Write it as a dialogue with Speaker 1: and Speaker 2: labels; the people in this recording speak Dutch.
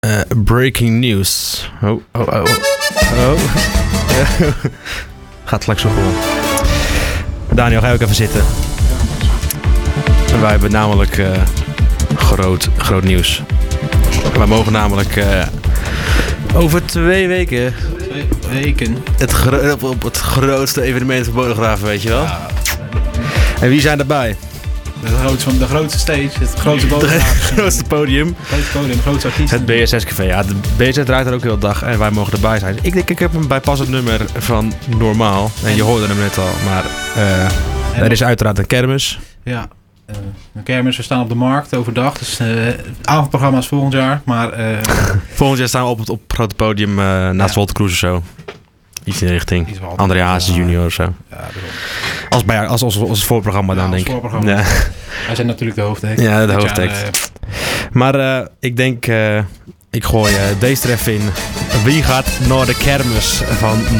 Speaker 1: Breaking news. Oh. Gaat gelijk zo goed. Daniel, ga je ook even zitten? Wij hebben namelijk groot nieuws. Wij mogen namelijk over 2 weken...
Speaker 2: 2 weken?
Speaker 1: Op het grootste evenement van Bodegraven, weet je wel? Ja. En wie zijn erbij?
Speaker 2: De grootste stage, het grootste Bodegraven.
Speaker 1: Het grootste podium.
Speaker 2: Het grootste artiest.
Speaker 1: Het BSS-café. Ja, de BSS draait er ook heel de dag en wij mogen erbij zijn. Ik heb een bijpassend nummer van Normaal. En je hoorde hem net al, maar er is uiteraard een kermis.
Speaker 2: Ja. Een kermis, we staan op de markt overdag. Dus avondprogramma's volgend jaar. Maar,
Speaker 1: volgend jaar staan we op het grote podium naast Wolter Kroes of zo. Iets in de richting. André Hazes junior of zo. Ja, als ons voorprogramma dan, denk ik. Ja.
Speaker 2: Wij zijn natuurlijk de hoofdtekst.
Speaker 1: Ja, de hoofdtekst. Maar ik denk, ik gooi deze er even in. Wie gaat naar de kermis van